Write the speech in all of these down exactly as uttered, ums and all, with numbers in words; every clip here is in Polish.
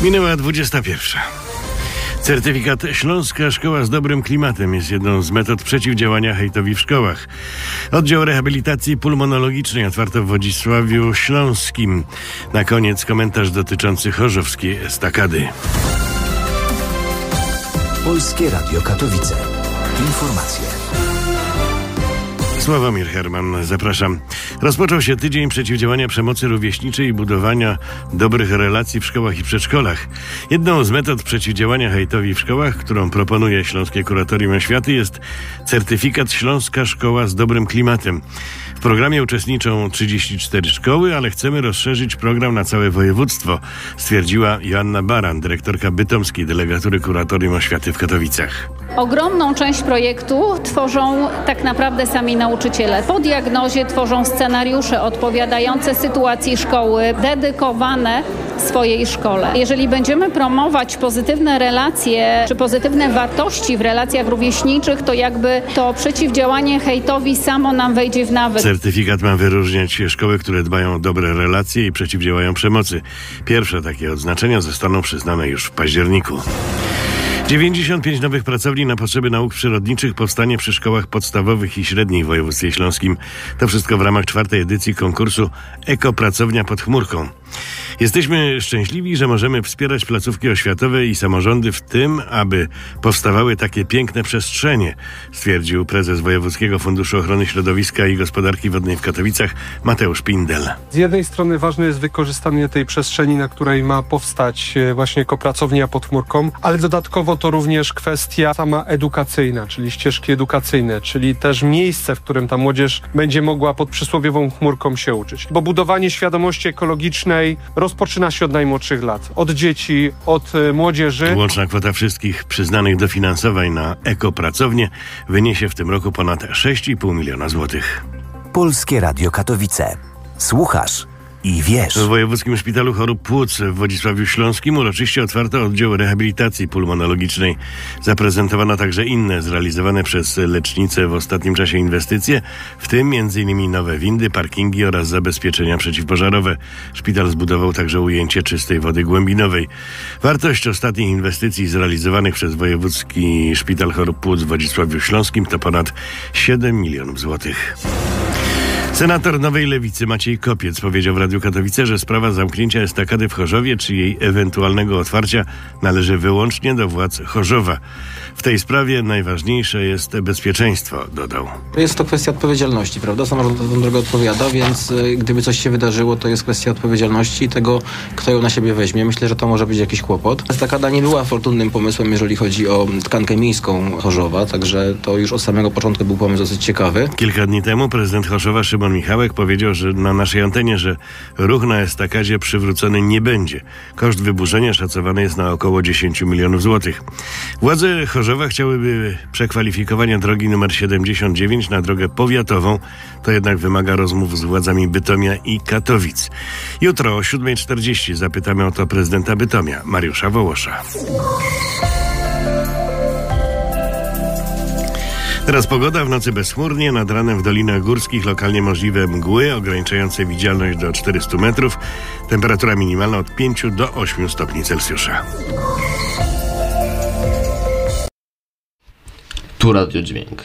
Minęła dwudziesta pierwsza. Certyfikat Śląska Szkoła z dobrym klimatem jest jedną z metod przeciwdziałania hejtowi w szkołach. Oddział rehabilitacji pulmonologicznej otwarto w Wodzisławiu Śląskim. Na koniec komentarz dotyczący chorzowskiej estakady. Polskie Radio Katowice. Informacje. Sławomir Herman, zapraszam. Rozpoczął się tydzień przeciwdziałania przemocy rówieśniczej i budowania dobrych relacji w szkołach i przedszkolach. Jedną z metod przeciwdziałania hejtowi w szkołach, którą proponuje Śląskie Kuratorium Oświaty, jest certyfikat Śląska Szkoła z dobrym klimatem. W programie uczestniczą trzydzieści cztery szkoły, ale chcemy rozszerzyć program na całe województwo, stwierdziła Joanna Baran, dyrektorka bytomskiej delegatury Kuratorium Oświaty w Katowicach. Ogromną część projektu tworzą tak naprawdę sami nauczyciele. Po diagnozie tworzą scenariusze odpowiadające sytuacji szkoły, dedykowane swojej szkole. Jeżeli będziemy promować pozytywne relacje czy pozytywne wartości w relacjach rówieśniczych, to jakby to przeciwdziałanie hejtowi samo nam wejdzie w nawyk. Certyfikat ma wyróżniać szkoły, które dbają o dobre relacje i przeciwdziałają przemocy. Pierwsze takie odznaczenia zostaną przyznane już w październiku. dziewięćdziesiąt pięć nowych pracowni na potrzeby nauk przyrodniczych powstanie przy szkołach podstawowych i średnich w województwie śląskim. To wszystko w ramach czwartej edycji konkursu Ekopracownia pod chmurką. Jesteśmy szczęśliwi, że możemy wspierać placówki oświatowe i samorządy w tym, aby powstawały takie piękne przestrzenie, stwierdził prezes Wojewódzkiego Funduszu Ochrony Środowiska i Gospodarki Wodnej w Katowicach Mateusz Pindel. Z jednej strony ważne jest wykorzystanie tej przestrzeni, na której ma powstać właśnie ekopracownia pod chmurką, ale dodatkowo to również kwestia sama edukacyjna, czyli ścieżki edukacyjne, czyli też miejsce, w którym ta młodzież będzie mogła pod przysłowiową chmurką się uczyć. Bo budowanie świadomości ekologicznej rozpoczyna się od najmłodszych lat, od dzieci, od młodzieży. Łączna kwota wszystkich przyznanych dofinansowań na ekopracownię wyniesie w tym roku ponad sześć i pół miliona złotych. Polskie Radio Katowice. Słuchasz i wiesz. W Wojewódzkim Szpitalu Chorób Płuc w Wodzisławiu Śląskim uroczyście otwarto oddział rehabilitacji pulmonologicznej. Zaprezentowano także inne zrealizowane przez lecznicę w ostatnim czasie inwestycje, w tym między innymi nowe windy, parkingi oraz zabezpieczenia przeciwpożarowe. Szpital zbudował także ujęcie czystej wody głębinowej. Wartość ostatnich inwestycji zrealizowanych przez Wojewódzki Szpital Chorób Płuc w Wodzisławiu Śląskim to ponad siedem milionów złotych. Senator Nowej Lewicy Maciej Kopiec powiedział w Radiu Katowice, że sprawa zamknięcia estakady w Chorzowie czy jej ewentualnego otwarcia należy wyłącznie do władz Chorzowa. W tej sprawie najważniejsze jest bezpieczeństwo, dodał. Jest to kwestia odpowiedzialności, prawda? Samorząd za tę drogę odpowiada, więc y, gdyby coś się wydarzyło, to jest kwestia odpowiedzialności i tego, kto ją na siebie weźmie. Myślę, że to może być jakiś kłopot. Estakada nie była fortunnym pomysłem, jeżeli chodzi o tkankę miejską Chorzowa, także to już od samego początku był pomysł dosyć ciekawy. Kilka dni temu prezydent Chorzowa Szymon Michałek powiedział, że na naszej antenie, że ruch na estakadzie przywrócony nie będzie. Koszt wyburzenia szacowany jest na około dziesięć milionów złotych. Władze Chorzowa chciałyby przekwalifikowania drogi numer siedemdziesiąt dziewięć na drogę powiatową. To jednak wymaga rozmów z władzami Bytomia i Katowic. Jutro o siódma czterdzieści zapytamy o to prezydenta Bytomia, Mariusza Wołosza. Teraz pogoda, w nocy bezchmurnie, nad ranem w dolinach górskich lokalnie możliwe mgły ograniczające widzialność do czterystu metrów. Temperatura minimalna od pięciu do ośmiu stopni Celsjusza. Tu Radio Dźwięk.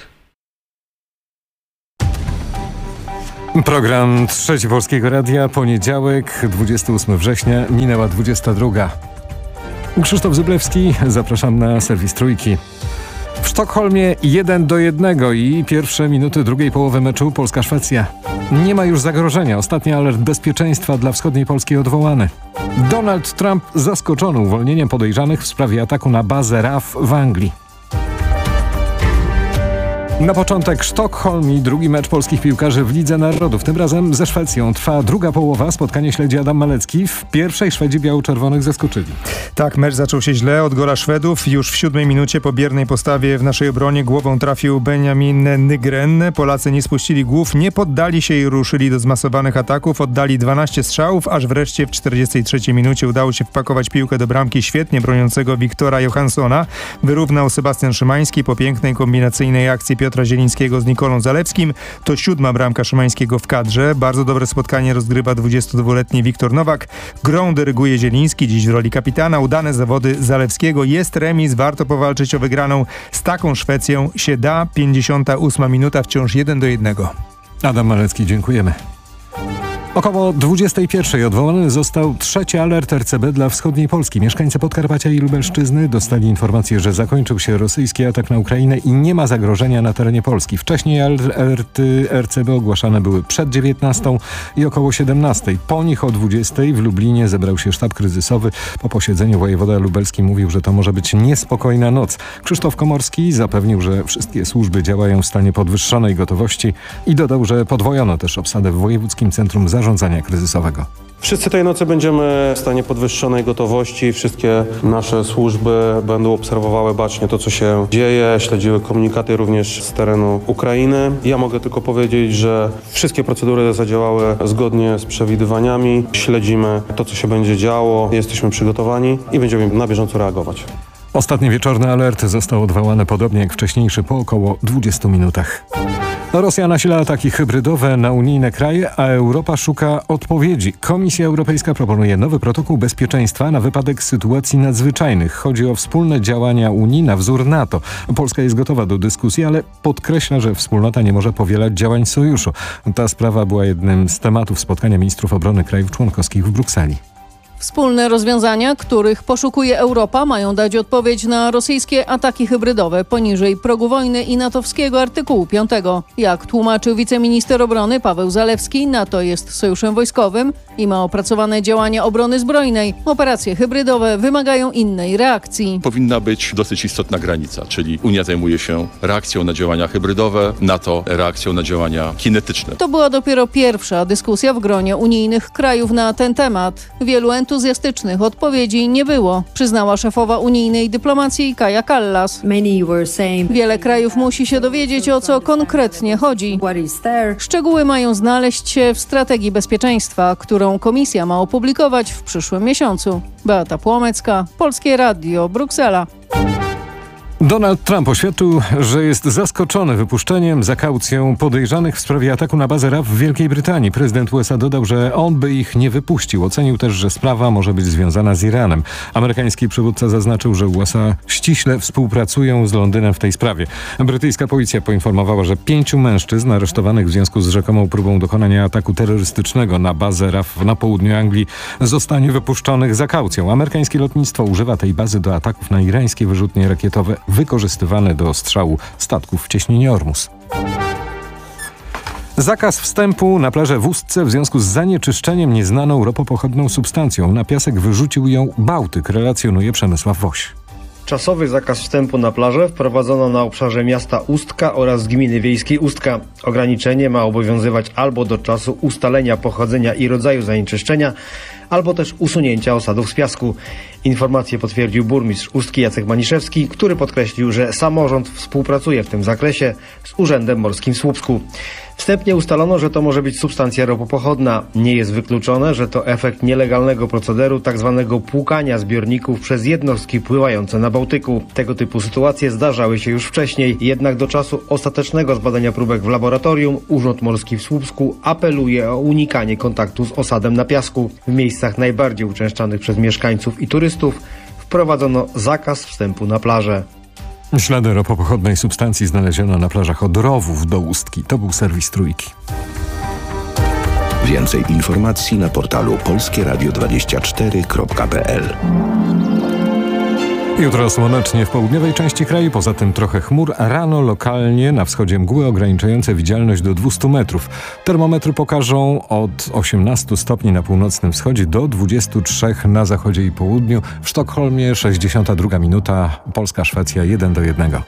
Program Trzeci Polskiego Radia, poniedziałek, dwudziestego ósmego września, minęła dwudziesta druga. Krzysztof Zyblewski, zapraszam na serwis Trójki. W Sztokholmie jeden do jednego i pierwsze minuty drugiej połowy meczu Polska-Szwecja. Nie ma już zagrożenia. Ostatni alert bezpieczeństwa dla wschodniej Polski odwołany. Donald Trump zaskoczony uwolnieniem podejrzanych w sprawie ataku na bazę R A F w Anglii. Na początek Sztokholm i drugi mecz polskich piłkarzy w Lidze Narodów. Tym razem ze Szwecją. Trwa druga połowa. Spotkanie śledzi Adam Malecki. W pierwszej Szwedzi biało-czerwonych zaskoczyli. Tak, mecz zaczął się źle od gola Szwedów. Już w siódmej minucie po biernej postawie w naszej obronie głową trafił Benjamin Nygren. Polacy nie spuścili głów, nie poddali się i ruszyli do zmasowanych ataków. Oddali dwanaście strzałów, aż wreszcie w czterdziestej trzeciej minucie udało się wpakować piłkę do bramki świetnie broniącego Wiktora Johanssona. Wyrównał Sebastian Szymański po pięknej kombinacyjnej akcji Piotra Piotra Zielińskiego z Nikolą Zalewskim. To siódma bramka Szymańskiego w kadrze. Bardzo dobre spotkanie rozgrywa dwudziestodwuletni Wiktor Nowak. Grą dyryguje Zieliński, dziś w roli kapitana. Udane zawody Zalewskiego. Jest remis, warto powalczyć o wygraną. Z taką Szwecją się da. pięćdziesiąta ósma minuta, wciąż jeden do jednego. Adam Malecki, dziękujemy. Około dwudziestej pierwszej odwołany został trzeci alert R C B dla wschodniej Polski. Mieszkańcy Podkarpacia i Lubelszczyzny dostali informację, że zakończył się rosyjski atak na Ukrainę i nie ma zagrożenia na terenie Polski. Wcześniej alerty R C B ogłaszane były przed dziewiętnastą i około siedemnastej. Po nich o dwudziestej w Lublinie zebrał się sztab kryzysowy. Po posiedzeniu wojewoda lubelski mówił, że to może być niespokojna noc. Krzysztof Komorski zapewnił, że wszystkie służby działają w stanie podwyższonej gotowości i dodał, że podwojono też obsadę w Wojewódzkim Centrum Zarządzania kryzysowego. Wszyscy tej nocy będziemy w stanie podwyższonej gotowości. Wszystkie nasze służby będą obserwowały bacznie to, co się dzieje, śledziły komunikaty również z terenu Ukrainy. Ja mogę tylko powiedzieć, że wszystkie procedury zadziałały zgodnie z przewidywaniami. Śledzimy to, co się będzie działo, jesteśmy przygotowani i będziemy na bieżąco reagować. Ostatni wieczorny alert został odwołany podobnie jak wcześniejszy po około dwudziestu minutach. Rosja nasila ataki hybrydowe na unijne kraje, a Europa szuka odpowiedzi. Komisja Europejska proponuje nowy protokół bezpieczeństwa na wypadek sytuacji nadzwyczajnych. Chodzi o wspólne działania Unii na wzór NATO. Polska jest gotowa do dyskusji, ale podkreśla, że wspólnota nie może powielać działań sojuszu. Ta sprawa była jednym z tematów spotkania ministrów obrony krajów członkowskich w Brukseli. Wspólne rozwiązania, których poszukuje Europa, mają dać odpowiedź na rosyjskie ataki hybrydowe poniżej progu wojny i natowskiego artykułu piątego. Jak tłumaczył wiceminister obrony Paweł Zalewski, NATO jest sojuszem wojskowym i ma opracowane działania obrony zbrojnej. Operacje hybrydowe wymagają innej reakcji. Powinna być dosyć istotna granica, czyli Unia zajmuje się reakcją na działania hybrydowe, NATO reakcją na działania kinetyczne. To była dopiero pierwsza dyskusja w gronie unijnych krajów na ten temat. Wielu entuzjastycznych odpowiedzi nie było, przyznała szefowa unijnej dyplomacji Kaja Kallas. Wiele krajów musi się dowiedzieć, o co konkretnie chodzi. Szczegóły mają znaleźć się w strategii bezpieczeństwa, którą Komisja ma opublikować w przyszłym miesiącu. Beata Płomecka, Polskie Radio, Bruksela. Donald Trump oświadczył, że jest zaskoczony wypuszczeniem za kaucją podejrzanych w sprawie ataku na bazę R A F w Wielkiej Brytanii. Prezydent U S A dodał, że on by ich nie wypuścił. Ocenił też, że sprawa może być związana z Iranem. Amerykański przywódca zaznaczył, że U S A ściśle współpracują z Londynem w tej sprawie. Brytyjska policja poinformowała, że pięciu mężczyzn aresztowanych w związku z rzekomą próbą dokonania ataku terrorystycznego na bazę R A F na południu Anglii zostanie wypuszczonych za kaucją. Amerykańskie lotnictwo używa tej bazy do ataków na irańskie wyrzutnie rakietowe wykorzystywane do strzału statków w cieśninie Ormus. Zakaz wstępu na plażę w Ustce w związku z zanieczyszczeniem nieznaną ropopochodną substancją. Na piasek wyrzucił ją Bałtyk, relacjonuje Przemysław Woś. Czasowy zakaz wstępu na plażę wprowadzono na obszarze miasta Ustka oraz gminy wiejskiej Ustka. Ograniczenie ma obowiązywać albo do czasu ustalenia pochodzenia i rodzaju zanieczyszczenia, albo też usunięcia osadów z piasku. Informację potwierdził burmistrz Ustki Jacek Maniszewski, który podkreślił, że samorząd współpracuje w tym zakresie z Urzędem Morskim w Słupsku. Wstępnie ustalono, że to może być substancja ropopochodna. Nie jest wykluczone, że to efekt nielegalnego procederu tzw. płukania zbiorników przez jednostki pływające na Bałtyku. Tego typu sytuacje zdarzały się już wcześniej, jednak do czasu ostatecznego zbadania próbek w laboratorium Urząd Morski w Słupsku apeluje o unikanie kontaktu z osadem na piasku. W miejscach najbardziej uczęszczanych przez mieszkańców i turystów wprowadzono zakaz wstępu na plażę. Ślady ropopochodnej substancji znaleziono na plażach od Rowów do Ustki. To był serwis Trójki. Więcej informacji na portalu polskie radio dwadzieścia cztery kropka p l. Jutro słonecznie w południowej części kraju, poza tym trochę chmur, a rano lokalnie na wschodzie mgły ograniczające widzialność do dwustu metrów. Termometry pokażą od osiemnastu stopni na północnym wschodzie do dwudziestu trzech na zachodzie i południu. W Sztokholmie sześćdziesiąta druga minuta, Polska-Szwecja jeden do jednego.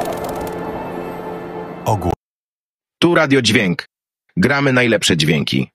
Tu Radio Dźwięk. Gramy najlepsze dźwięki.